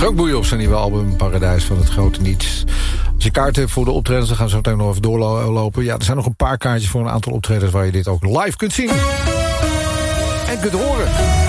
Drankboeien op zijn nieuwe album Paradijs van het Grote Niets. Als je kaart hebt voor de optredens, dan gaan we zo meteen nog even doorlopen. Ja, er zijn nog een paar kaartjes voor een aantal optredens waar je dit ook live kunt zien. En kunt horen.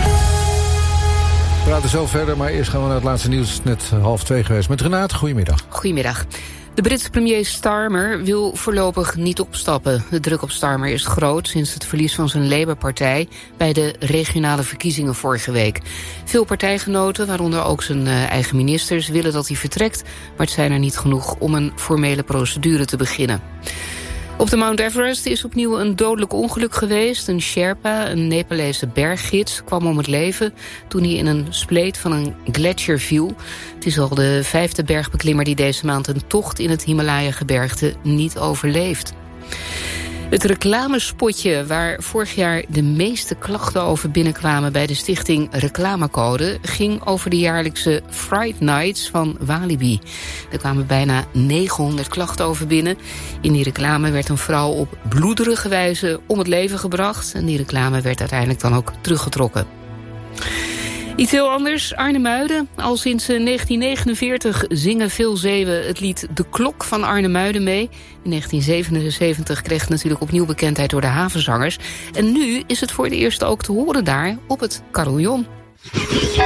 We praten zo verder, maar eerst gaan we naar het laatste nieuws. Het is net 1:30 geweest. Met Renate, goedemiddag. Goedemiddag. De Britse premier Starmer wil voorlopig niet opstappen. De druk op Starmer is groot sinds het verlies van zijn Labour-partij bij de regionale verkiezingen vorige week. Veel partijgenoten, waaronder ook zijn eigen ministers, willen dat hij vertrekt, maar het zijn er niet genoeg om een formele procedure te beginnen. Op de Mount Everest is opnieuw een dodelijk ongeluk geweest. Een Sherpa, een Nepalese berggids, kwam om het leven toen hij in een spleet van een gletsjer viel. Het is al de 5e bergbeklimmer die deze maand een tocht in het Himalaya-gebergte niet overleeft. Het reclamespotje waar vorig jaar de meeste klachten over binnenkwamen bij de stichting Reclamecode ging over de jaarlijkse Fright Nights van Walibi. Er kwamen bijna 900 klachten over binnen. In die reclame werd een vrouw op bloederige wijze om het leven gebracht en die reclame werd uiteindelijk dan ook teruggetrokken. Iets heel anders, Arnemuiden. Al sinds 1949 zingen veel Zeeuwen het lied De Klok van Arnemuiden mee. In 1977 kreeg het natuurlijk opnieuw bekendheid door de havenzangers. En nu is het voor het eerst ook te horen daar op het carillon.